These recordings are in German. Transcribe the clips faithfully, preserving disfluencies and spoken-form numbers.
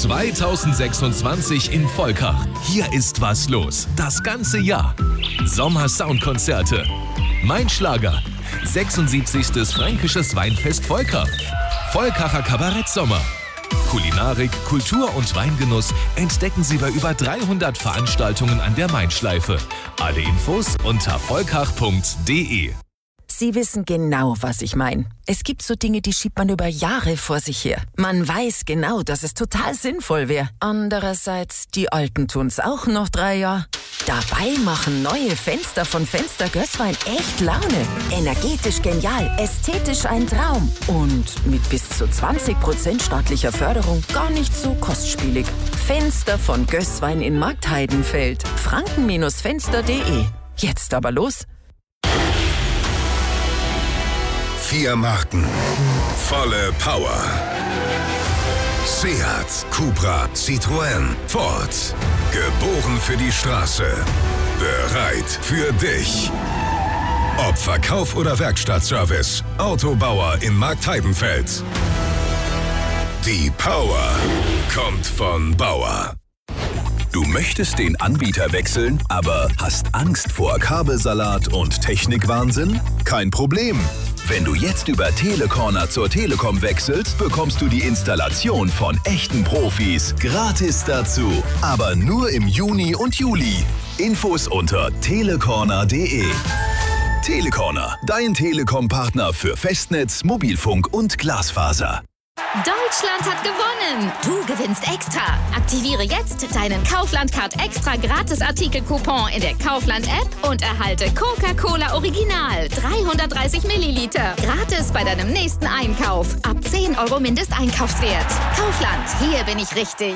zweitausendsechsundzwanzig in Volkach. Hier ist was los. Das ganze Jahr. Sommer-Soundkonzerte. Mein Schlager. sechsundsiebzigstes Fränkisches Weinfest Volkach. Volkacher Kabarett-Sommer. Kulinarik, Kultur und Weingenuss entdecken Sie bei über dreihundert Veranstaltungen an der Main-Schleife. Alle Infos unter volkach punkt de. Sie wissen genau, was ich meine. Es gibt so Dinge, die schiebt man über Jahre vor sich her. Man weiß genau, dass es total sinnvoll wäre. Andererseits, die Alten tun's auch noch drei Jahre. Dabei machen neue Fenster von Fenster Gößwein echt Laune. Energetisch genial, ästhetisch ein Traum. Und mit bis zu zwanzig Prozent staatlicher Förderung gar nicht so kostspielig. Fenster von Gößwein in Marktheidenfeld. franken Fenster punkt de. Jetzt aber los. Vier Marken, volle Power. Seat, Cupra, Citroën, Ford. Geboren für die Straße. Bereit für dich. Ob Verkauf oder Werkstattservice. Autobauer in Marktheidenfeld. Die Power kommt von Bauer. Du möchtest den Anbieter wechseln, aber hast Angst vor Kabelsalat und Technikwahnsinn? Kein Problem. Wenn du jetzt über Telecorner zur Telekom wechselst, bekommst du die Installation von echten Profis gratis dazu. Aber nur im Juni und Juli. Infos unter telecorner punkt de. Telecorner, dein Telekom-Partner für Festnetz, Mobilfunk und Glasfaser. Deutschland hat gewonnen! Du gewinnst extra! Aktiviere jetzt deinen Kaufland-Card extra Gratis-Artikel-Coupon in der Kaufland-App und erhalte Coca-Cola Original dreihundertdreißig Milliliter gratis bei deinem nächsten Einkauf. Ab zehn Euro Mindesteinkaufswert. Kaufland, hier bin ich richtig.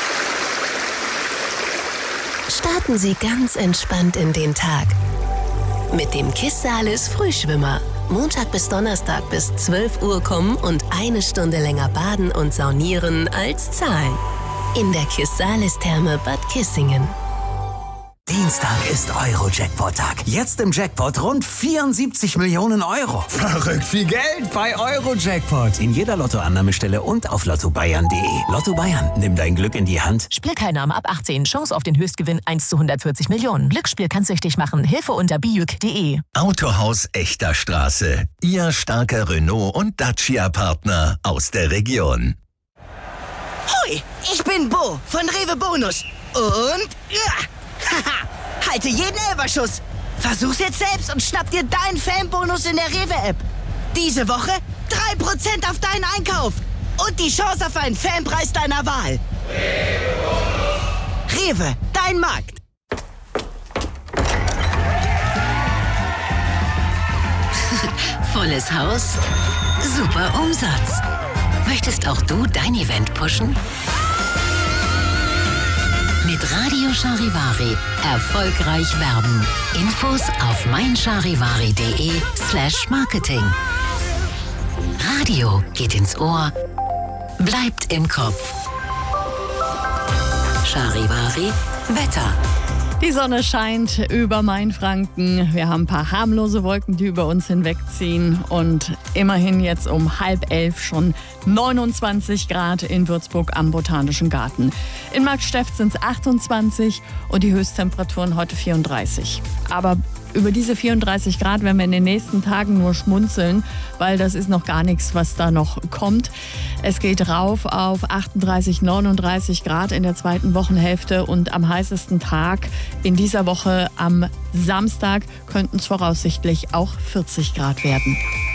Starten Sie ganz entspannt in den Tag. Mit dem Kissalis Frühschwimmer. Montag bis Donnerstag bis zwölf Uhr kommen und eine Stunde länger baden und saunieren als zahlen. In der Kissalis-Therme Bad Kissingen. Dienstag ist Euro-Jackpot-Tag. Jetzt im Jackpot rund vierundsiebzig Millionen Euro. Verrückt viel Geld bei Euro-Jackpot. In jeder Lottoannahmestelle und auf lotto bayern punkt de. Lotto Bayern, nimm dein Glück in die Hand. Spielteilnahme ab achtzehn. Chance auf den Höchstgewinn eins zu hundertvierzig Millionen. Glücksspiel kann süchtig machen. Hilfe unter bijuk punkt de. Autohaus Echter Straße. Ihr starker Renault- und Dacia-Partner aus der Region. Hoi, ich bin Bo von Rewe Bonus. Und... Ja. Haha, halte jeden Elferschuss. Versuch's jetzt selbst und schnapp dir deinen Fanbonus in der Rewe-App. Diese Woche drei Prozent auf deinen Einkauf. Und die Chance auf einen Fanpreis deiner Wahl. Rewe, Rewe, dein Markt. Volles Haus, super Umsatz. Möchtest auch du dein Event pushen? Mit Radio Charivari erfolgreich werben. Infos auf meincharivari.de slash Marketing. Radio geht ins Ohr, bleibt im Kopf. Charivari Wetter. Die Sonne scheint über Mainfranken. Wir haben ein paar harmlose Wolken, die über uns hinwegziehen. Und immerhin jetzt um halb elf schon neunundzwanzig Grad in Würzburg am Botanischen Garten. In Marktsteft sind es achtundzwanzig und die Höchsttemperaturen heute vierunddreißig. Aber über diese vierunddreißig Grad werden wir in den nächsten Tagen nur schmunzeln, weil das ist noch gar nichts, was da noch kommt. Es geht rauf auf achtunddreißig, neununddreißig Grad in der zweiten Wochenhälfte und am heißesten Tag in dieser Woche am Samstag könnten es voraussichtlich auch vierzig Grad werden.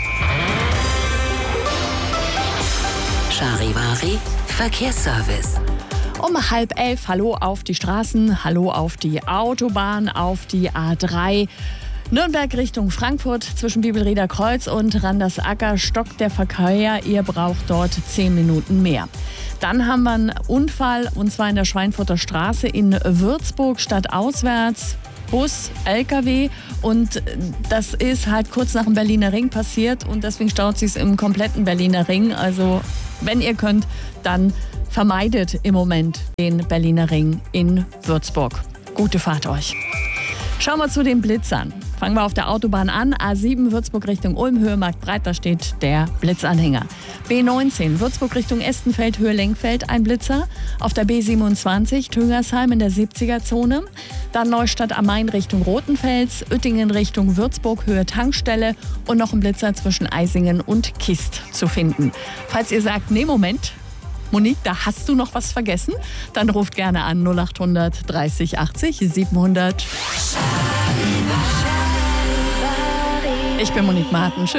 Charivari Verkehrsservice. Um halb elf, hallo auf die Straßen, hallo auf die Autobahn, auf die A drei. Nürnberg Richtung Frankfurt zwischen Bibelrieder Kreuz und Randersacker stockt der Verkehr. Ihr braucht dort zehn Minuten mehr. Dann haben wir einen Unfall und zwar in der Schweinfurter Straße in Würzburg stadtauswärts. Bus, L K W und das ist halt kurz nach dem Berliner Ring passiert und deswegen staut sich im kompletten Berliner Ring. Also wenn ihr könnt, dann vermeidet im Moment den Berliner Ring in Würzburg. Gute Fahrt euch. Schauen wir zu den Blitzern. Fangen wir auf der Autobahn an. A sieben Würzburg Richtung Ulm, Höhe Marktbreit, da steht der Blitzanhänger. B neunzehn Würzburg Richtung Estenfeld, Höhe Lenkfeld, ein Blitzer. Auf der B siebenundzwanzig Tüngersheim in der siebziger-Zone. Dann Neustadt am Main Richtung Rotenfels, Uettingen Richtung Würzburg, Höhe Tankstelle und noch ein Blitzer zwischen Eisingen und Kist zu finden. Falls ihr sagt, nee, Moment, Monique, da hast du noch was vergessen, dann ruft gerne an null acht hundert dreißig achtzig siebenhundert. Ich bin Monique Martin.